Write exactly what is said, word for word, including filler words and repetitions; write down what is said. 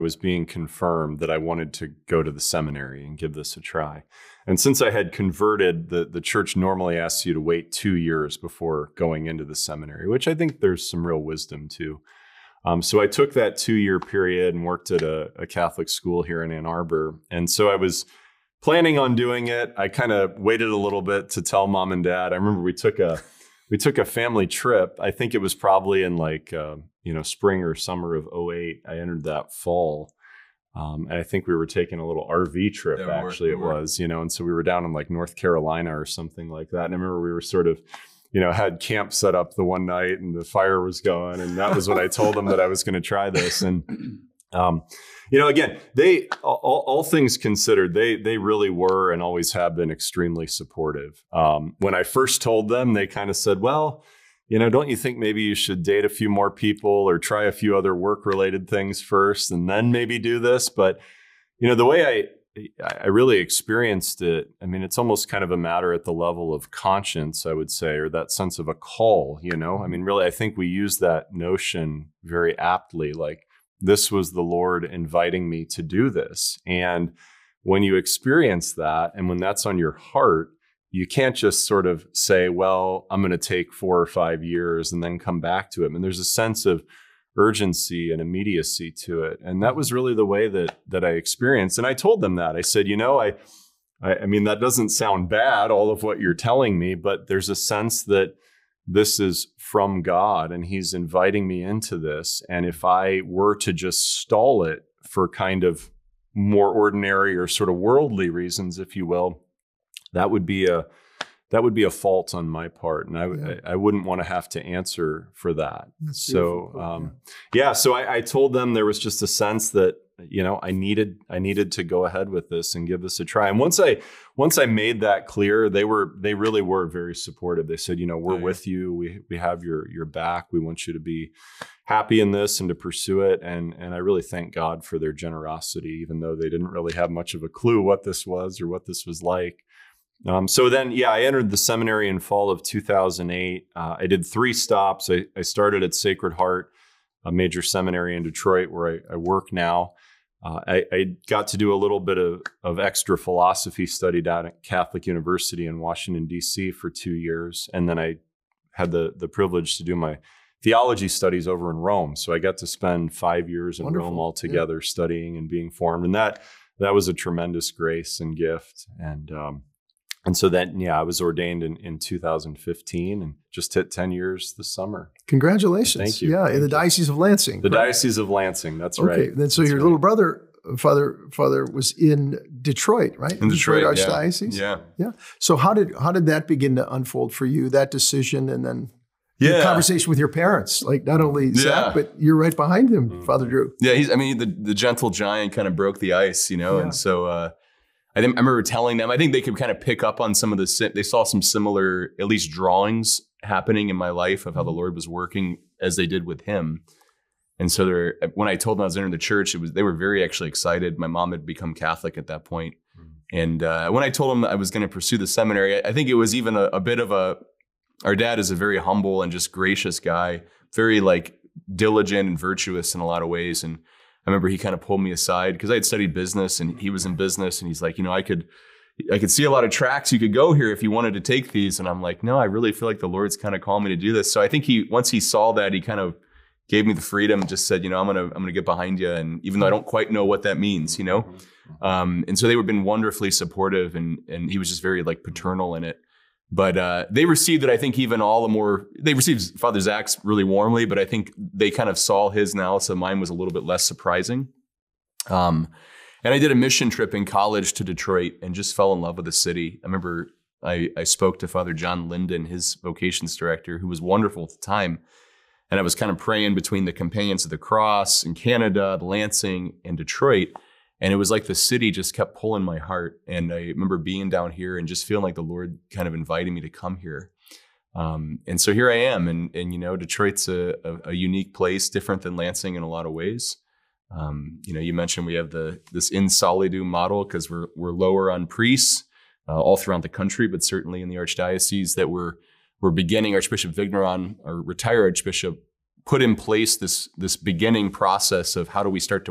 was being confirmed that I wanted to go to the seminary and give this a try. And since I had converted, the, the church normally asks you to wait two years before going into the seminary, which I think there's some real wisdom to. Um, so I took that two-year period and worked at a, a Catholic school here in Ann Arbor. And so I was planning on doing it. I kind of waited a little bit to tell mom and dad. I remember we took a we took a family trip. I think it was probably in like uh, you know spring or summer of oh eight. I entered that fall. Um, and I think we were taking a little R V trip, That actually, worked, it was, you know, and so we were down in like North Carolina or something like that. And I remember we were sort of, you know, had camp set up the one night and the fire was going. And that was when I told them that I was going to try this. And, um, you know, again, they, all, all things considered, they, they really were and always have been extremely supportive. Um, when I first told them, they kind of said, well, you know, don't you think maybe you should date a few more people or try a few other work-related things first and then maybe do this? But, you know, the way I I really experienced it, I mean, it's almost kind of a matter at the level of conscience, I would say, or that sense of a call, you know? I mean, really, I think we use that notion very aptly, like this was the Lord inviting me to do this. And when you experience that and when that's on your heart, you can't just sort of say, well, I'm going to take four or five years and then come back to it. I mean, there's a sense of urgency and immediacy to it. And that was really the way that that I experienced. And I told them that. I said, you know, I, I, I mean, that doesn't sound bad, all of what you're telling me, but there's a sense that this is from God and he's inviting me into this. And if I were to just stall it for kind of more ordinary or sort of worldly reasons, if you will, that would be a that would be a fault on my part, and I yeah. I, I wouldn't want to have to answer for that. That's so um, yeah. yeah, so I, I told them there was just a sense that you know I needed I needed to go ahead with this and give this a try. And once I once I made that clear, they were they really were very supportive. They said, you know, we're oh, yeah. with you. We we have your your back. We want you to be happy in this and to pursue it. And and I really thank God for their generosity, even though they didn't really have much of a clue what this was or what this was like. Um, so then, yeah, I entered the seminary in fall of two thousand eight. Uh, I did three stops. I, I started at Sacred Heart, a major seminary in Detroit where I, I work now. Uh, I, I got to do a little bit of, of extra philosophy study down at Catholic University in Washington, D C for two years. And then I had the, the privilege to do my theology studies over in Rome. So I got to spend five years in Wonderful. Rome altogether, yeah. studying and being formed. And that that was a tremendous grace and gift. And um And so then, yeah, I was ordained in, in two thousand fifteen and just hit ten years this summer. Congratulations. Thank you. Yeah, Thank in the you. Diocese of Lansing. The right? Diocese of Lansing, that's okay. right. Okay, then so that's your right. little brother, Father Father, was in Detroit, right? In Detroit, Detroit yeah. Archdiocese? Yeah. Yeah. So how did how did that begin to unfold for you, that decision, and then yeah. the conversation with your parents? Like not only yeah. Zach, but you're right behind him, mm-hmm. Father Drew. Yeah, he's, I mean, the, the gentle giant kind of broke the ice, you know, yeah. and so... uh I, think, I remember telling them, I think they could kind of pick up on some of the, they saw some similar, at least drawings happening in my life of how the Lord was working as they did with him. And so they're, when I told them I was entering the church, it was, they were very actually excited. My mom had become Catholic at that point. Mm-hmm. And uh, when I told them I was going to pursue the seminary, I think it was even a, a bit of a, our dad is a very humble and just gracious guy, very like diligent and virtuous in a lot of ways. And I remember he kind of pulled me aside because I had studied business and he was in business, and he's like, you know, I could, I could see a lot of tracks you could go here if you wanted to take these. And I'm like, no, I really feel like the Lord's kind of calling me to do this. So I think he, once he saw that, he kind of gave me the freedom, just said, you know, I'm going to, I'm going to get behind you. And even though I don't quite know what that means, you know? Um, and so they were been wonderfully supportive, and, and he was just very like paternal in it. But uh, they received it, I think, even all the more, they received Father Zach's really warmly, but I think they kind of saw his now, so mine was a little bit less surprising. Um, and I did a mission trip in college to Detroit and just fell in love with the city. I remember I, I spoke to Father John Linden, his vocations director, who was wonderful at the time. And I was kind of praying between the Companions of the Cross in Canada, Lansing, and Detroit. And it was like the city just kept pulling my heart. And I remember being down here and just feeling like the Lord kind of inviting me to come here. Um, and so here I am. And, and you know, Detroit's a, a, a unique place, different than Lansing in a lot of ways. Um, you know, you mentioned we have the this in solidu model because we're we're lower on priests uh, all throughout the country, but certainly in the Archdiocese that we're we're beginning. Archbishop Vigneron, our retired Archbishop, put in place this this beginning process of how do we start to